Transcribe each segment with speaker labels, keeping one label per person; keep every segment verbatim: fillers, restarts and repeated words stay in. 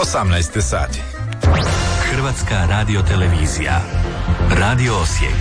Speaker 1: osamnaest sati.
Speaker 2: Hrvatska radiotelevizija. Radio Osijek.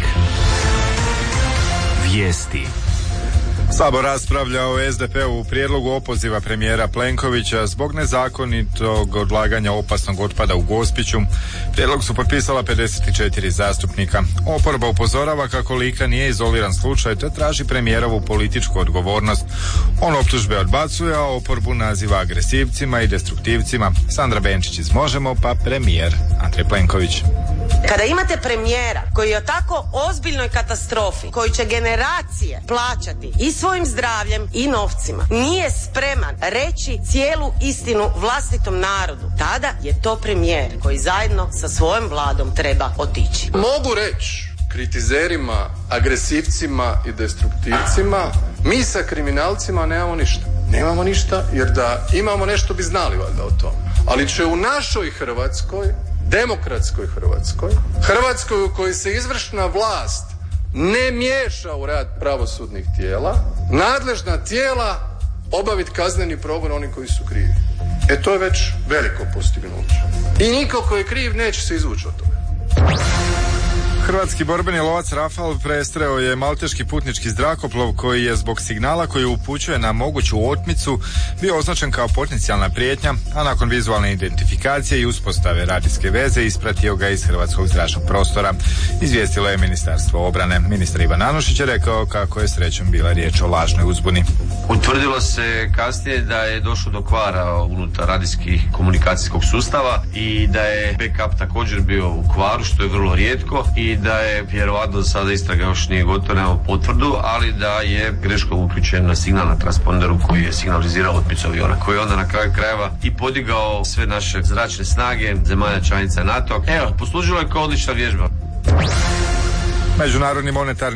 Speaker 2: Vijesti.
Speaker 1: Sabor raspravlja o es de pe u prijedlogu opoziva premijera Plenkovića zbog nezakonitog odlaganja opasnog otpada u Gospiću. Prijedlog su potpisala pedeset četiri zastupnika. Oporba upozorava kako Lika nije izoliran slučaj te traži premijerovu političku odgovornost. On optužbe odbacuje, a oporbu naziva agresivcima i destruktivcima. Sandra Benčić iz Možemo, pa premijer Andrej Plenković.
Speaker 3: Kada imate premijera koji je o tako ozbiljnoj katastrofi, koji će generacije plaćati i svojim zdravljem i novcima, nije spreman reći cijelu istinu vlastitom narodu, tada je to premijer koji zajedno sa svojom vladom treba otići.
Speaker 4: Mogu reći kritizerima, agresivcima i destruktivcima, mi sa kriminalcima nemamo ništa. Nemamo ništa jer da imamo nešto bi znali valjda o tome. Ali će u našoj Hrvatskoj, demokratskoj Hrvatskoj, Hrvatskoj u kojoj se izvršna vlast ne miješa u rad pravosudnih tijela, nadležna tijela obaviti kazneni progon oni koji su krivi. E to je već veliko postignuće. I niko ko je kriv neće se izvući od toga.
Speaker 1: Hrvatski borbeni lovac Rafal prestreo je malteški putnički zrakoplov koji je zbog signala koji upućuje na moguću otmicu bio označen kao potencijalna prijetnja, a nakon vizualne identifikacije i uspostave radijske veze ispratio ga iz hrvatskog zračnog prostora. Izvijestilo je Ministarstvo obrane. Ministar Ivan Anušić je rekao kako je srećom bila riječ o lažnoj uzbuni.
Speaker 5: Utvrdilo se kasnije da je došlo do kvara unutar radijskih komunikacijskog sustava i da je backup također bio u kvaru, što je vrlo rijetko, i da je vjerovatno sada istraga još nije gotova, nemamo potvrdu, ali da je greškom uključen na signal na transponderu koji je signalizirao otmicu aviona, koji je onda na kraju krajeva i podigao sve naše zračne snage zemalja članica NATO. Evo, poslužilo je kao odlična vježba.
Speaker 1: Međunarodni monetarni